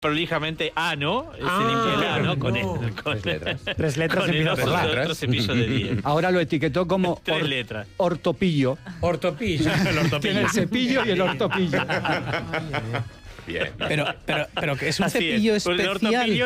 prolijamente ano, se limpia el ano con Tres letras con el empieza por la. otro cepillo de dientes. Ahora lo etiquetó como 3 letras. ortopillo. Ortopillo. Tiene el cepillo y el ortopillo. Bien. Pero que es un Así cepillo es, un especial. ortopillo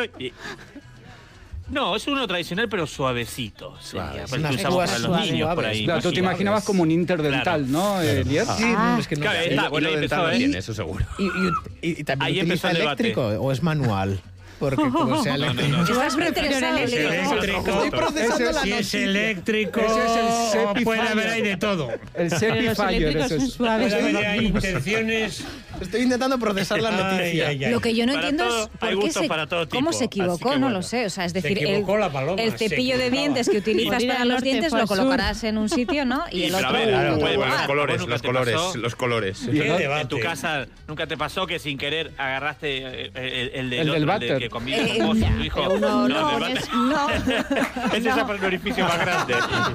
no, es uno tradicional pero suavecito. Suave. Porque Una usamos para los suave, niños por suave. ahí. Claro, tú te Sí. imaginabas como un interdental, ¿no, Lier? Sí, es que no. Claro, sé. está, bueno, ahí Hilo empezó dental a no ver. tiene, eso seguro. Y también Ahí empezó utiliza el debate. eléctrico o es manual. Porque como sea eléctrico. No. Estás prefiero Es eléctrico. Estoy procesando la Si es noticia. eléctrico, Ese es el Cepi puede Fire. haber ahí de todo. El Pero Cepi los Fire, eléctricos eso son es. suaves. Puede haber intenciones. Estoy intentando procesar la noticia. Lo que yo no Para entiendo todo, es hay por qué gustos para todo tipo, cómo se así equivocó, que no bueno. lo sé. O sea, es Se decir, equivocó la paloma, el se cepillo de equivocaba. dientes que utilizas Ir para al los norte dientes fue lo al sur. colocarás en un sitio, ¿no? Y el Pero otro a ver, en otro bueno, lugar. los colores, los colores. Qué ¿no? debate. En tu casa nunca te pasó que sin querer agarraste el El del otro, váter. que convive con vos, tu hijo. Pero no, el váter. no. Ese es el orificio más grande.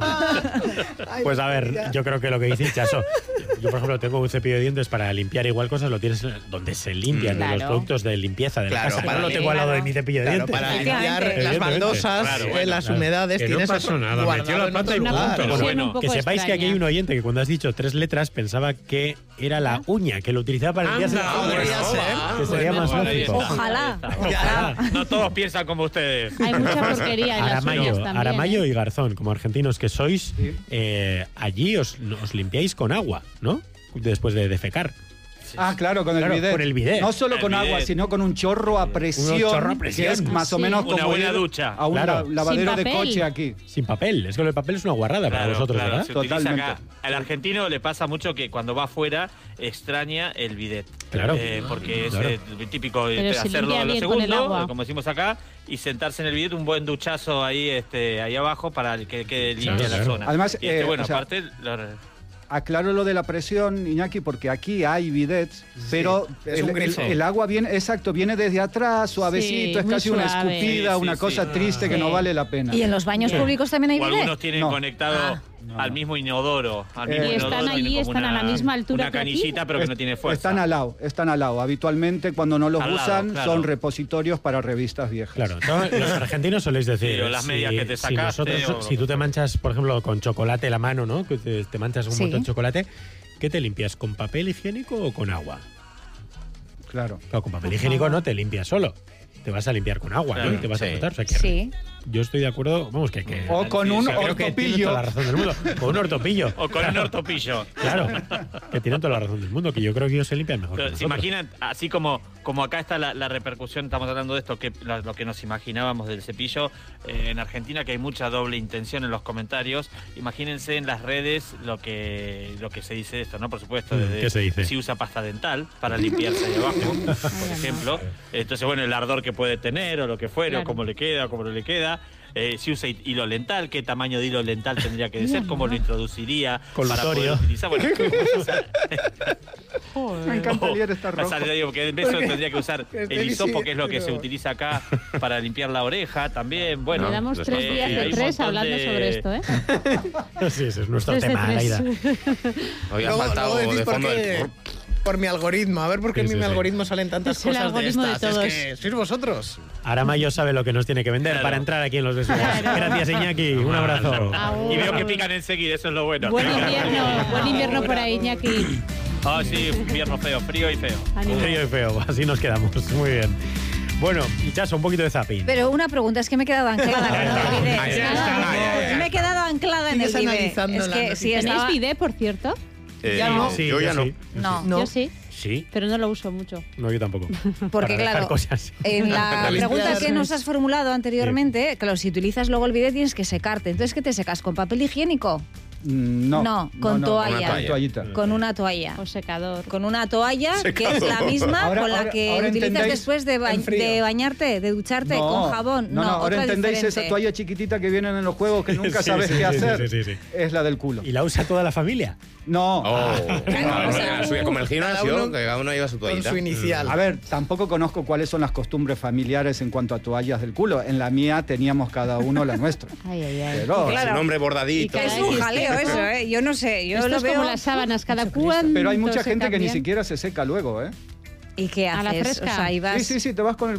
Pues a ver, yo creo que lo que dice Chaso. Yo, por ejemplo, tengo un cepillo de dientes para limpiar igual cosas, lo tienes donde se limpian de los Claro. productos de limpieza de la Claro, casa. para No lo que- tengo al lado de mi cepillo de Claro, dientes. para Efectivamente. limpiar las Evidentemente. baldosas, Claro, bueno, las claro. humedades, Que no tienes pasó eso nada, metió guardado la en pata otro y Una lugar. punto. confusión bueno, un poco Que sepáis que aquí hay extraña. un oyente que cuando has dicho 3 letras pensaba que era la uña, que lo utilizaba para limpiarse Anda, la uña. podría ser. Que sería más Bueno, ahí lógico. está, Ojalá. ahí está. No todos piensan como ustedes. Hay mucha porquería en las uñas Aramayo, también. Aramayo y Garzón, como argentinos que sois, Sí. allí os limpiáis con agua, ¿no? Después de defecar. Ah, claro, con el Claro, bidet. con el bidet. No solo El con agua, bidet. sino con un chorro a presión. chorro a presión. Que es más o Sí. menos Una como buena ir ducha. a un Claro. lavadero Sin de papel. coche aquí. Sin papel. Es que el papel es una guarrada para vosotros, ¿verdad? Se utiliza Totalmente. acá. Al argentino le pasa mucho que cuando va afuera extraña el bidet. Claro. Porque es Claro. típico de Pero se hacerlo limpia lo bien con el segundo, agua. como decimos acá, y sentarse en el bidet, un buen duchazo ahí ahí abajo para que quede limpia la claro. zona. Además, y bueno, o sea, aparte... Aclaro lo de la presión, Iñaki, porque aquí hay bidets, pero es un grifo. el agua viene, exacto, viene desde atrás, suavecito, Sí, es muy casi una suave. escupida, Sí, sí, una sí. cosa triste que Sí. no vale la pena. ¿Y en los baños públicos también hay O bidet? algunos tienen No. conectado al mismo inodoro. Al mismo Y inodoro están tienen allí, como están a la misma altura Una que aquí. canillita, pero que no tiene fuerza. Están al lado. Habitualmente cuando no los Al lado, usan claro. son repositorios para revistas viejas. Claro, los argentinos soléis decir. Sí, o las medias que te si sacaste, o- si tú te manchas, por ejemplo, con chocolate la mano, ¿no? Que te manchas un Sí. montón de chocolate, ¿qué te limpias? ¿Con papel higiénico o con agua? Claro. Claro, con papel higiénico no te limpias solo. Te vas a limpiar con agua, ¿no? Claro, Y te vas a sí. frotar. O sea que Sí. yo estoy de acuerdo, vamos, que O con un creo que tiene ortopillo. toda la razón del mundo. Con un ortopillo. O con un ortopillo. Claro, que tienen toda la razón del mundo, que yo creo que ellos se limpian mejor. Pero que se nosotros. imaginan, así como acá está la repercusión, estamos hablando de esto, que lo que nos imaginábamos del cepillo, en Argentina que hay mucha doble intención en los comentarios, imagínense en las redes lo que se dice de esto, ¿no? Por supuesto, ¿Qué se dice? si usa pasta dental para limpiarse ahí abajo, por ejemplo. Entonces, bueno, el ardor que puede tener o lo que fuera, Claro. o cómo le queda, o cómo no le queda. Si usa hilo dental, qué tamaño de hilo dental tendría que ser, cómo lo introduciría para Colutorio. poder utilizar. Bueno, Me encanta Lier estar rojo. o sea, le digo que en vez de eso tendría que usar el hisopo, que es lo que se utiliza acá para limpiar la oreja también. Bueno, Le damos los 3 otros días sí, de hay un 3 montón hablando de- sobre esto, ¿eh? Sí, ese es nuestro 3 de tema, 3. Laida. Hoy ha Luego faltado decís de por fondo qué- el... por mi algoritmo. A ver por qué Sí, en sí, mi sí. algoritmo salen tantas Es el cosas de algoritmo de estas. todos. Es que sois vosotros. Aramayo sabe lo que nos tiene que vender Claro. para entrar aquí en los besos. Claro. Gracias, Iñaki. Un abrazo. Agur. Y veo que pican enseguida, eso es lo bueno. Buen invierno por ahí, Iñaki. Ah, sí, invierno feo, frío y feo. Ánimo. Frío y feo, así nos quedamos. Muy bien. Bueno, y Chaso, un poquito de zapping. Pero una pregunta, es que me he quedado anclada con el bidet. Ahí está. Me he quedado anclada en el Sigues bidet. analizando Es la que noticia. sí, ¿Tenéis estaba... bidet, por cierto? Ya no. Sí, yo ya no. sí. No, No. Yo sí, Sí. pero no lo uso mucho. No, yo tampoco. porque Para dejar claro, cosas. en la Para pregunta limpiar. que nos has formulado anteriormente, claro, si utilizas luego el bidet tienes que secarte. Entonces, ¿qué te secas? ¿Con papel higiénico? No. No, con toalla. Con toallita. Con una toalla. O secador. Con una toalla que es la misma Ahora- con la ahora- que ahora utilizas entendéis después de, en frío. de bañarte, de ducharte con jabón. No, ahora otra entendéis diferente. esa toalla chiquitita que vienen en los juegos que nunca Sí, sabes sí, qué sí, hacer. sí, sí, sí. Es la del culo. ¿Y la usa toda la familia? No. Oh, o sea, la suya como el gimnasio, cada uno que cada uno lleva su Con toallita. su inicial. A ver, tampoco conozco cuáles son las costumbres familiares en cuanto a toallas del culo. En la mía teníamos cada uno la nuestra. Ay, ay, ay. Pero, Claro. Su nombre bordadito. Y Es un jaleo eso, ¿eh? Yo no sé, yo Esto lo es veo... como las sábanas, cada cuánto pero hay mucha se gente que ni cambian. siquiera se seca luego, ¿eh? ¿Y qué A la haces? fresca. O sea, ibas... Sí, te vas con el